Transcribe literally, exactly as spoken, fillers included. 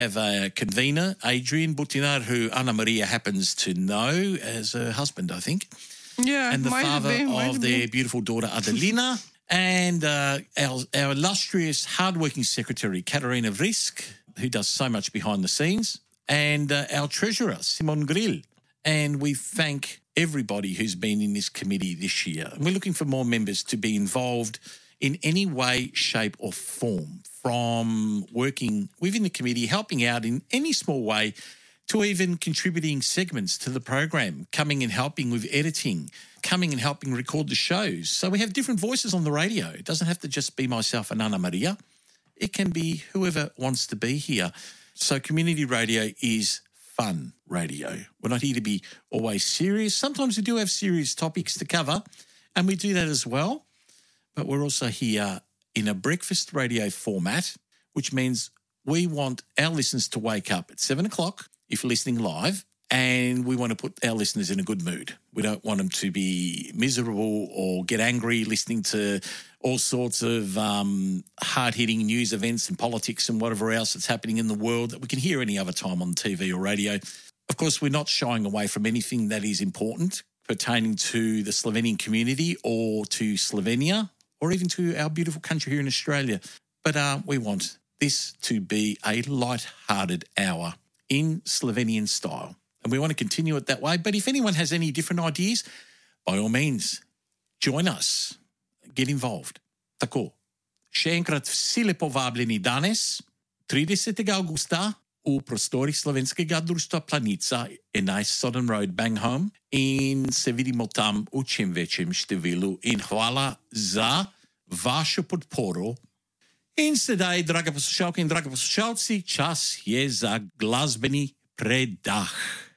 have a convener, Adrian Butinar, who Anna Maria happens to know as her husband, I think. Yeah, and the might have father been, might of have their been. beautiful daughter, Adelina, and uh, our, our illustrious, hardworking secretary, Katarina Vrisk, who does so much behind the scenes, and uh, our treasurer, Simon Grill. And we thank everybody who's been in this committee this year. And we're looking for more members to be involved in any way, shape or form, from working within the committee, helping out in any small way, to even contributing segments to the program, coming and helping with editing, coming and helping record the shows. So we have different voices on the radio. It doesn't have to just be myself and Anna Maria. It can be whoever wants to be here. So community radio is fun radio. We're not here to be always serious. Sometimes we do have serious topics to cover, and we do that as well. But we're also here in a breakfast radio format, which means we want our listeners to wake up at seven o'clock if you're listening live, and we want to put our listeners in a good mood. We don't want them to be miserable or get angry listening to all sorts of um, hard-hitting news events and politics and whatever else that's happening in the world that we can hear any other time on T V or radio. Of course, we're not shying away from anything that is important pertaining to the Slovenian community or to Slovenia or even to our beautiful country here in Australia. But uh, we want this to be a light-hearted hour in Slovenian style. And we want to continue it that way. But if anyone has any different ideas, by all means, join us. Get involved. Tako, še enkrat vsi lepo vabljeni danes, tridesetega avgusta, v prostorih Slovenskega društva Planica, enajst Southern Road, Bangham, in se vidimo tam v čim večjem številu. In hvala za vašo podporo. In sedaj, drage poslušalke in drage poslušalci, čas je za glasbeni predah.